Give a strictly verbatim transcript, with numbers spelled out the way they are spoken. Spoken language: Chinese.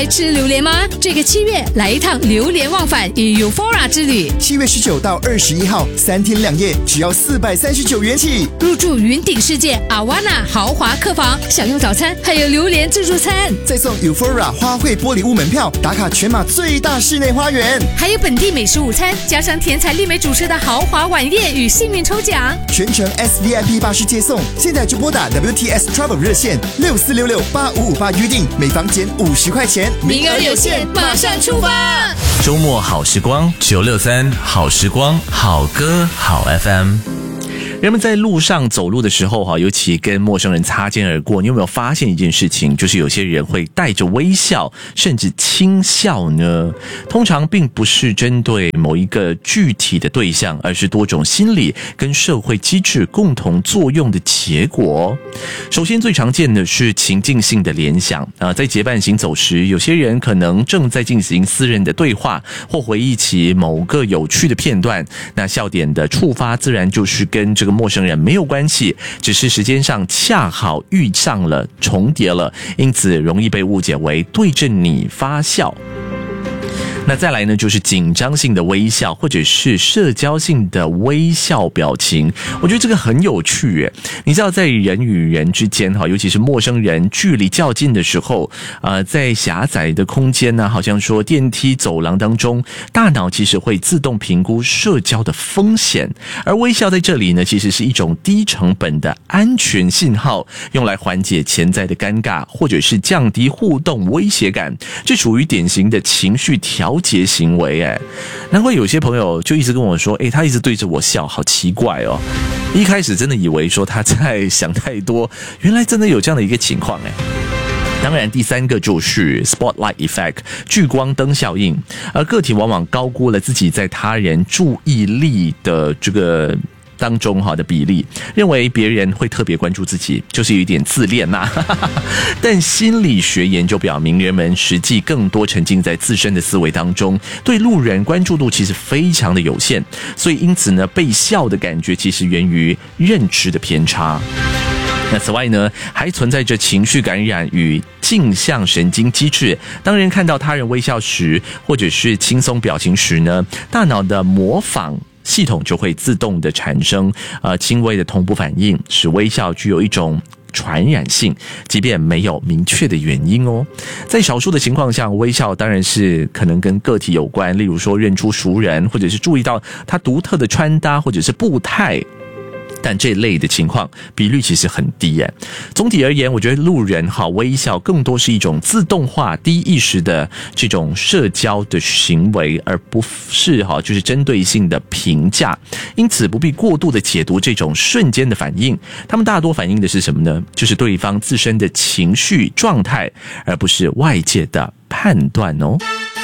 爱吃榴莲吗？这个七月来一趟榴莲忘返与 Euphoria 之旅。 七月十九到二十一号，三天两夜，只要四百三十九元起。 入住云顶世界阿瓦纳豪华客房，享用早餐，还有榴莲自助餐， 再送 Euphoria 花卉玻璃屋门票，打卡全马最大室内花园， 还有本地美食午餐，加上甜彩丽美主持的豪华晚宴与幸运抽奖， 全程 S V I P 巴士接送。现在就拨打 W T S Travel 热线六四六六八五五八预定，每房减五十块钱， 名额有限，马上出发！ 周末好时光，九六三好时光，好歌好 F M。人们在路上走路的时候，尤其跟陌生人擦肩而过，你有没有发现一件事情，就是有些人会带着微笑甚至轻笑呢？通常并不是针对某一个具体的对象，而是多种心理跟社会机制共同作用的结果。首先最常见的是情境性的联想啊，在结伴行走时，有些人可能正在进行私人的对话，或回忆起某个有趣的片段，那笑点的触发自然就是跟这个陌生人没有关系，只是时间上恰好遇上了，重叠了，因此容易被误解为对着你发笑。那再来呢，就是紧张性的微笑，或者是社交性的微笑表情。我觉得这个很有趣耶。你知道，在人与人之间，尤其是陌生人距离较近的时候，呃，在狭窄的空间呢，好像说电梯、走廊当中，大脑其实会自动评估社交的风险，而微笑在这里呢，其实是一种低成本的安全信号，用来缓解潜在的尴尬，或者是降低互动威胁感。这属于典型的情绪调节行为。哎，难怪有些朋友就一直跟我说，哎，他一直对着我笑，好奇怪哦。一开始真的以为说他在想太多，原来真的有这样的一个情况。哎，当然第三个就是 spotlight effect 聚光灯效应，而个体往往高估了自己在他人注意力的这个当中的比例，认为别人会特别关注自己，就是有一点自恋呐。但心理学研究表明，人们实际更多沉浸在自身的思维当中，对路人关注度其实非常的有限，所以因此呢，被笑的感觉其实源于认知的偏差。那此外呢，还存在着情绪感染与镜像神经机制。当人看到他人微笑时，或者是轻松表情时呢，大脑的模仿系统就会自动的产生呃轻微的同步反应，使微笑具有一种传染性，即便没有明确的原因哦。在少数的情况下，微笑当然是可能跟个体有关，例如说认出熟人，或者是注意到他独特的穿搭或者是步态。但这类的情况比率其实很低耶。总体而言，我觉得路人哈微笑更多是一种自动化、低意识的这种社交的行为，而不是哈就是针对性的评价。因此，不必过度的解读这种瞬间的反应。他们大多反映的是什么呢？就是对方自身的情绪状态，而不是外界的判断哦。